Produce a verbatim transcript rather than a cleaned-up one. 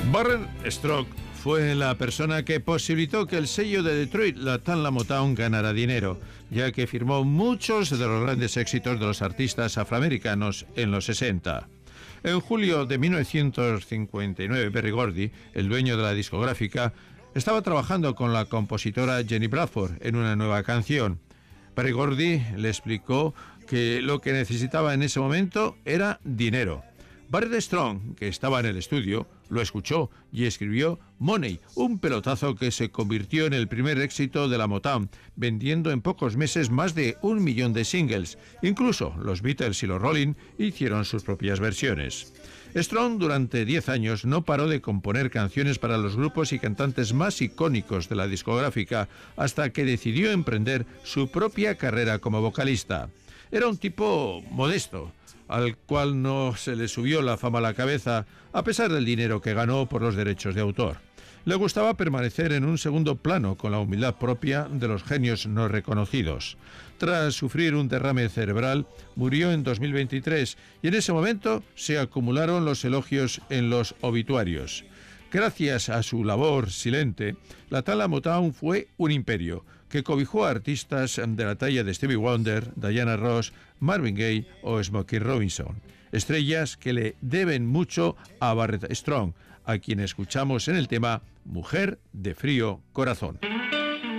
Barrett Strong fue la persona que posibilitó que el sello de Detroit, la Tanla Motown, ganara dinero, ya que firmó muchos de los grandes éxitos de los artistas afroamericanos en los sesenta. En julio de mil novecientos cincuenta y nueve, Berry Gordy, el dueño de la discográfica, estaba trabajando con la compositora Jenny Bradford en una nueva canción. Berry Gordy le explicó que lo que necesitaba en ese momento era dinero. Barrett Strong, que estaba en el estudio, lo escuchó y escribió Money, un pelotazo que se convirtió en el primer éxito de la Motown, vendiendo en pocos meses más de un millón de singles. Incluso los Beatles y los Rolling hicieron sus propias versiones. Strong durante diez años no paró de componer canciones para los grupos y cantantes más icónicos de la discográfica hasta que decidió emprender su propia carrera como vocalista. Era un tipo modesto, al cual no se le subió la fama a la cabeza a pesar del dinero que ganó por los derechos de autor. Le gustaba permanecer en un segundo plano con la humildad propia de los genios no reconocidos. Tras sufrir un derrame cerebral, murió en dos mil veintitrés y en ese momento se acumularon los elogios en los obituarios. Gracias a su labor silente, la Tanla Motown fue un imperio que cobijó a artistas de la talla de Stevie Wonder, Diana Ross, Marvin Gaye o Smokey Robinson. Estrellas que le deben mucho a Barrett Strong, a quien escuchamos en el tema Mujer de Frío Corazón.